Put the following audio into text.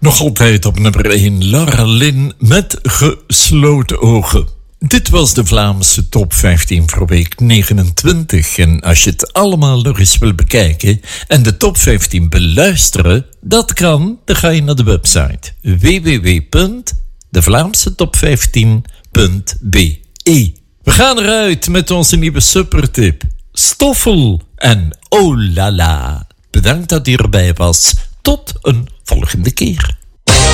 Nog altijd op nummer 1, Laura Lynn met Gesloten ogen. Dit was de Vlaamse top 15 voor week 29. En als je het allemaal nog eens wil bekijken en de top 15 beluisteren, dat kan. Dan ga je naar de website www.devlaamsetop15.be. We gaan eruit met onze nieuwe supertip. Stoffel en oh la la. Bedankt dat u erbij was. Tot een volgende keer.